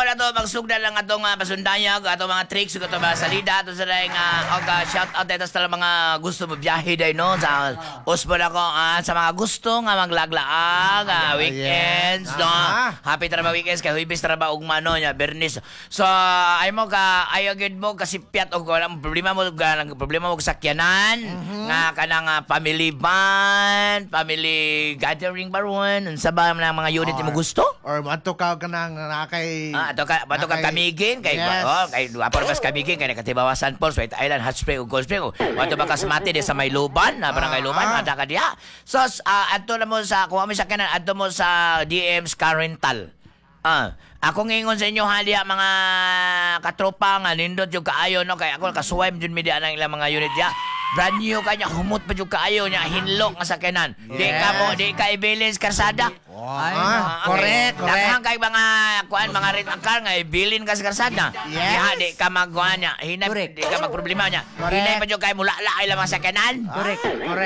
na to magsugda lang atong pasundayag, atong mga tricks, atong mga salida, atong sa dahil shout out dito sa mga gusto mo biyahe dahil no, sa usbon ako sa mga gusto nga maglaglaag, weekends, no, happy trabaho weekends, kay huibis trabaho ugma no, Bernis. So, ay mo ka, ayaw gid mo kasi piat og walang problema mo sakyanan, nga kanang family band, family gathering baron, unsa ba mga unit mo gusto? Or ato ka kanang nakay ato ka kamigin kay kay apor bas kamigin kay nakatibawasan Falls, White Island, Hot Spring ug Cold Spring. Ato ba kasmati di sa may Luban, na barangay Luban, ada ka diha. So ato na mo sa kuha mo sa kanan, ato mo sa DM's Car Rental. Ako ngingon sa inyo haliya mga katropa nga nindot yung kaayo no, kay ako kasuway jud mi diha nang ilang mga unit diha. Brand new kanya humot pa jud kaayo nya hinlok nga sakyanan. Di ka i-balance karsada. Correct. Daghang kay mga mga rent car nga ibilin ka sa karsada. Di ka magkuha niya. Di ka magproblema niya. Hinay pa jud kay mulala ay mga sakyanan. Correct.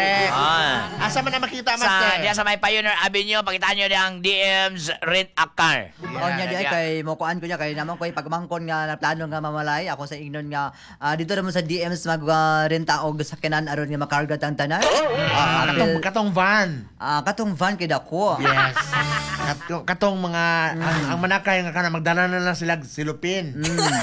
Asa man na makita, Master? Diya sa may Pioneer Avenue, pakita nyo ang DM's Rent a Car. Nya di ay kay mokuan ko niya kay naman ko pagmangkon nga na plano nga mamalay ako sa ingnon nga dito ra mo sa DM's magrenta og sakyanan aron nga makarga tang tanan. Katong van. Katong van kay dako. Yes. Katong mga ang manakay nga kana magdala na lang sila silupin.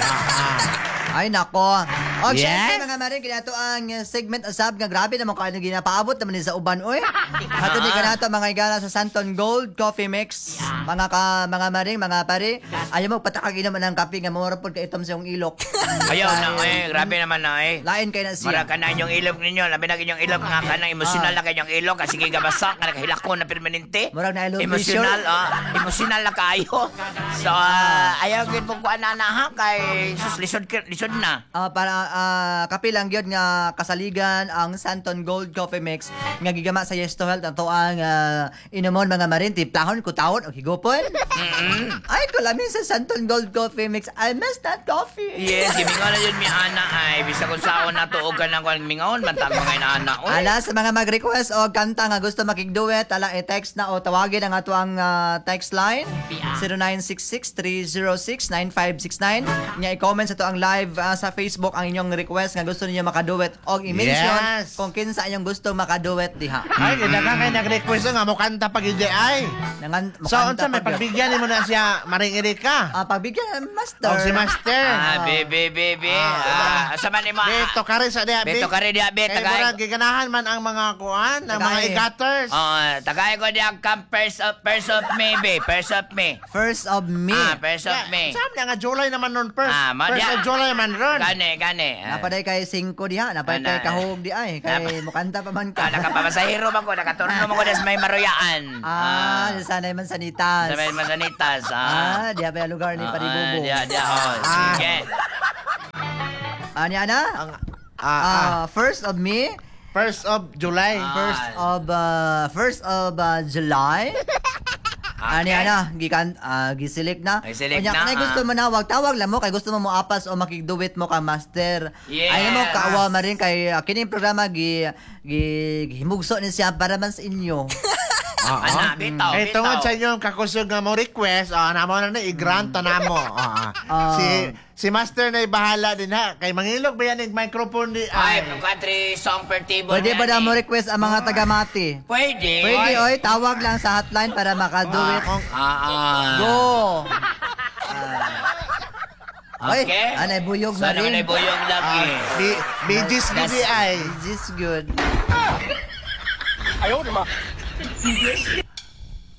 Ay nako. Og syempre mga maring kinato ang segment asab nga grabe naman kaano ginapaabot naman sa uban oy. Ato di kanato mga igala sa Santon Gold Coffee Mix. Mga maring mga pare, ayaw mo patakag naman ang kape nga mura pod kay itom sa yung ilok. Ayaw na grabe naman na Lain kay na siya. Mara ka na inyong ilok ninyo, labi na inyong ilok nga kanang emosyonal na kayong ilok kasi gigabasak nga nakahilakon na permanente. Murag na ilok emosyonal na kayo. So ayaw gid mo kuan na ha kay lisod na. Kape lang yun nga kasaligan ang Santon Gold Coffee Mix nga gigama sa Yes to Health ato ang inomon mga marin tiplahon kutawon og higupon. Ay kulamin sa Santon Gold Coffee Mix. I miss that coffee. Yes, gimingon na yun mi ana ay bisa kung saon na tuog ka nang mingon bantag mga inaana. Ala sa mga mag-request o kanta nga gusto makigduet ala i-text na o tawagin ang ato ang text line 0966-306-9569 nya i-comment sa to ang live sa Facebook ang inyong request nga gusto niyo makaduet og i-mention kung kinsa inyong gusto makaduet diha. Ay daghang kay nag-request nga mo kanta pag hindi ay. So unsa may pagbigyan nimo na siya maring Erika? Pagbigyan Master. Si Master. Baby. Asa man nimo? Beto kare sa diha. Beto kare diha tagay. Giganahan man ang mga kuan, ang mga igaters. Tagay ko diha first of May, babe. First of May. First of May. First of May. Saan nga July naman nun first. First of July man ron. Gani. Napaday kay 5 diha, napaday kay kahog di ay, kay mukanta pa man ka. Nakapapasahiro man ko, nakaturno mo ko sa may maruyaan. Sanay man sanitas. Sanay man sanitas. Diha pa yung lugar ni Paribubo. Diha. Sige. Ani ana? First of May. First of July. First of July. Ani ana giselect na. Kanya gusto mo na tawag lang mo kay gusto mo moapas o makigduet mo ka Master. Ay mo kaawa man rin kay kining programa himugso ni siya para man sa inyo. Bitaw. Tungod sa inyong kakusog nga mo request, namo na i-grant na mo. Si Master na bahala din ha. Kay mangilog ba yan yung microphone di ay. Country song per table. Pwede ba na mo request ang mga taga-Mati? Pwede. Oy. Tawag lang sa hotline para makaduet. Go. Okay. Anay buyog na rin. Anay buyog lagi. Bijis gudi ay. Bijis good. Ayaw naman.